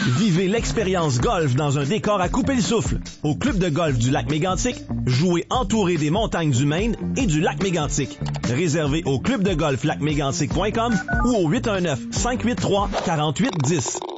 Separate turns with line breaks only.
Vivez l'expérience golf dans un décor à couper le souffle. Au Club de golf du Lac Mégantic, jouez entouré des montagnes du Maine et du Lac Mégantic. Réservez au clubdegolflacmégantic.com ou au 819-583-4810.